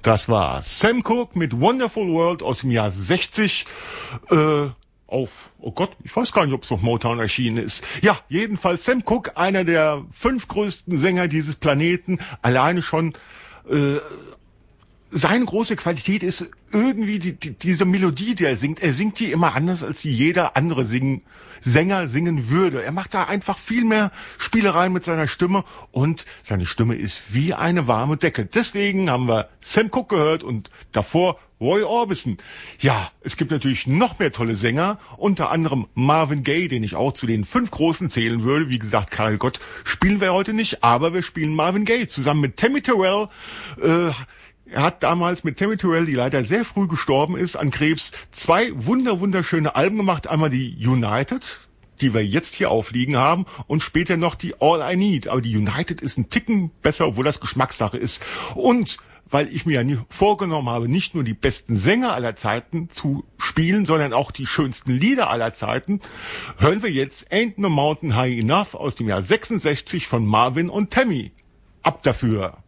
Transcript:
Das war Sam Cooke mit Wonderful World aus dem Jahr 60 oh Gott, ich weiß gar nicht, ob es auf Motown erschienen ist. Ja, jedenfalls Sam Cooke, einer der 5 größten Sänger dieses Planeten, alleine schon seine große Qualität ist irgendwie diese Melodie, die er singt. Er singt die immer anders, als jeder andere Sänger singen würde. Er macht da einfach viel mehr Spielereien mit seiner Stimme und seine Stimme ist wie eine warme Decke. Deswegen haben wir Sam Cooke gehört und davor Roy Orbison. Ja, es gibt natürlich noch mehr tolle Sänger, unter anderem Marvin Gaye, den ich auch zu den 5 Großen zählen würde. Wie gesagt, Karel Gott spielen wir heute nicht, aber wir spielen Marvin Gaye zusammen mit Tammy Terrell. Er hat damals mit Tammy Terrell, die leider sehr früh gestorben ist, an Krebs, 2 wunderschöne Alben gemacht. Einmal die United, die wir jetzt hier aufliegen haben, und später noch die All I Need. Aber die United ist ein Ticken besser, obwohl das Geschmackssache ist. Und weil ich mir ja vorgenommen habe, nicht nur die besten Sänger aller Zeiten zu spielen, sondern auch die schönsten Lieder aller Zeiten, hören wir jetzt Ain't No Mountain High Enough aus dem Jahr 66 von Marvin und Tammy. Ab dafür!